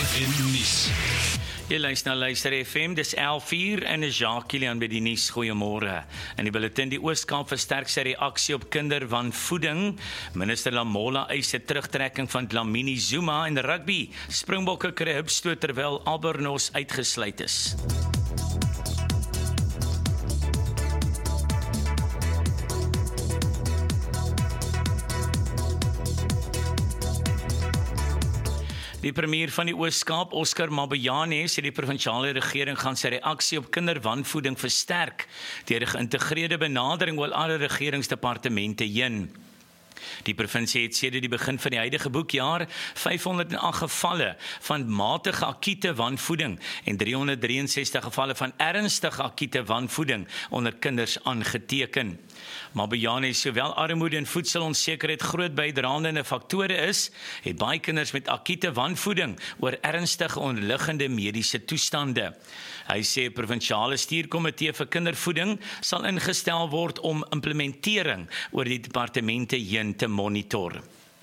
en Nuus. Jy luister na Luister FM, dis 11:04 en is Jacques Kilian by die nuus. Goeiemôre. In die bulletin, die Oos-Kaap versterk sy reaksie op kinderwanvoeding. Minister Lamola eis 'n terugtrekking van Dlamini Zuma en rugby. Springbokke kry hupstoot terwyl Albornoz uitgesluit is. Die premier van die Oos-Kaap, Oscar Mabuyane, sê die provinsiale regering gaan sy reaksie op kinderwanvoeding versterk deur 'n geïntegreerde benadering oor alle regeringsdepartemente heen. Die provinsie het sedert die begin van die huidige boekjaar 508 gevalle van matige akute wanvoeding en 363 gevalle van ernstige akute wanvoeding onder kinders aangeteken. Mabuyane, sowel armoede en voedselonsekerheid groot bydraende faktore is, het baie kinders met akute wanvoeding oor ernstige onderliggende mediese toestande. Hy sê 'n provinsiale stuurkomitee vir kindervoeding sal ingestel word om implementering oor die departemente heen te monitor.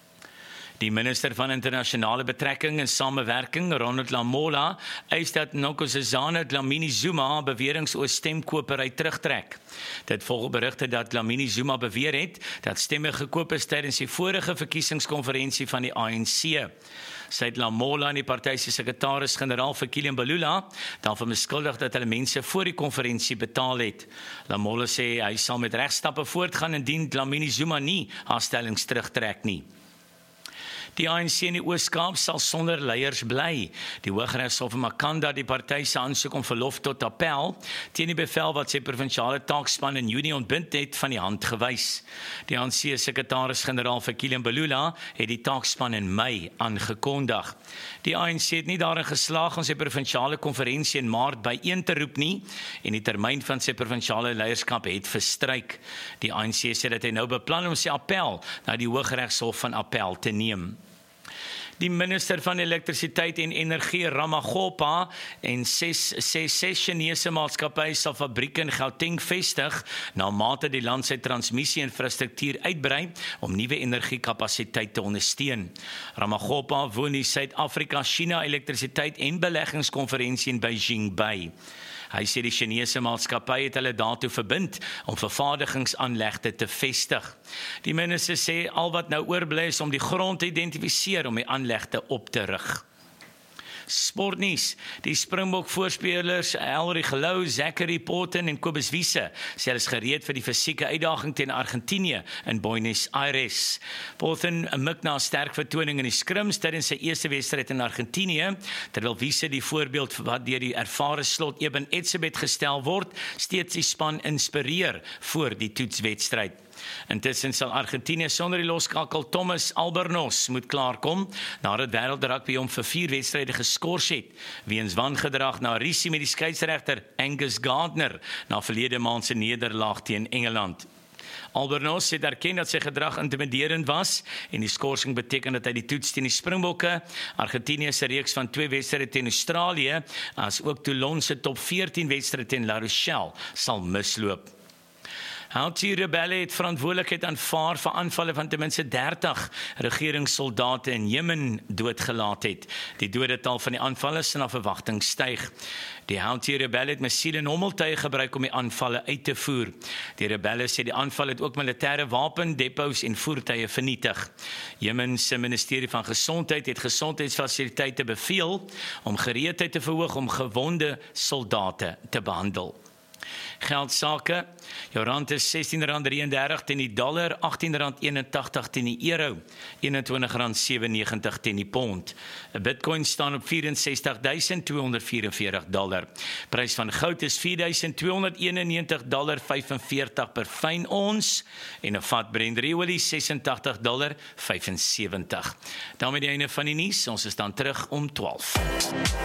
Die minister van internasionale betrekking en samewerking, Ronald Lamola, eis dat Nkosi Dlamini Zuma beweringe oor stemkopery terugtrek. Dit volg berigte dat Dlamini Zuma beweer het dat stemme gekoop is tydens die vorige verkiesingskonferensie van die ANC. Sy het Lamola en die party se sekretaris-generaal vir Kilian Balula daarvan beskuldig dat hulle mense voor die konferensie betaal het. Lamola sê hy sal met regstappe voortgaan indien Dlamini Zuma nie haar stellings terugtrek nie. Die ANC in die Oos-Kaap sal sonder leiers bly. Die Hooggeregshof in Makhanda die party se aansoek om verlof tot appel teen die bevel wat sy provinsiale taakspan in Junie ontbind het van die hand gewys. Die ANC sekretaris-generaal vir Kilian Balula het die taakspan in Mei aangekondig. Die ANC het nie daarin geslaag om sy provinsiale konferensie in Maart byeen te roep nie en die termyn van sy provinsiale leierskap het verstryk. Die ANC sê dat hy nou beplan om sy appel na die Hooggeregshof van appel te neem. Die minister van elektrisiteit en energie, Ramaggopa, en ses Chinese maatskappye sal fabrieke in Gauteng vestig na mate die land sy transmissie-infrastruktuur uitbrei om nuwe energiekapasiteit te ondersteun. Ramaggopa woon die Suid-Afrika-China elektrisiteit en beleggingskonferensie in Beijing by. Hy sê die Chinese maatskappy het hulle daartoe verbind om vervaardigingsaanlegte te vestig. Die minister sê al wat nou oorbly is om die grond te identifiseer om die aanlegte op te rig. Sportnuus. Die Springbok voorspelers Elrich Lou, Zachary Porten en Kobus Wiese sê hulle is gereed vir die fisieke uitdaging teen Argentinië in Buenos Aires. Porten mik na 'n sterk vertoning in die skrims tydens sy eerste wedstryd in Argentinië, terwyl Wiese die voorbeeld wat deur die ervare slot Eben Etzebeth gestel word, steeds die span inspireer voor die toetswedstryd. Intussen sal Argentinië sonder die loskakel Thomas Albornoz moet klaarkom, nadat wêreldrugby hom vir 4 wedstryde geskort het, weens wangedrag na rusie met die skeieregter Angus Gardner na verlede maand se nederlaag teen Engeland. Albornoz het erken dat sy gedrag intimiderend was en die skorsing beteken dat hy die toets teen die Springbokke, Argentinië se reeks van 2 wedstryde teen Australië, as ook Toulon se top 14 wedstryde teen La Rochelle sal misloop. Houthi-rebelle het verantwoordelikheid aanvaar vir aanvalle van ten minste 30 regeringssoldate in Jemen doodgelaat het. Die dodetal van die aanvalle sal na verwagting styg. Die Houthi-rebelle het missiele en hommeltuie gebruik om die aanvalle uit te voer. Die rebelle sê die aanval het ook militêre wapendepots en voertuie vernietig. Jemen se ministerie van gesondheid het gesondheidsfasiliteite beveel om gereedheid te verhoog om gewonde soldate te behandel. Geldsake, jou rand is R16.33 teen die dollar, R18.81 teen die euro, R21.97 teen die pond. 'n Bitcoin staan op $64.244. Prys van goud is $4.291.45 per fyn ons en 'n vat Brent-olie $86.75. Daarmee die einde van die nuus. Ons is dan terug om 12.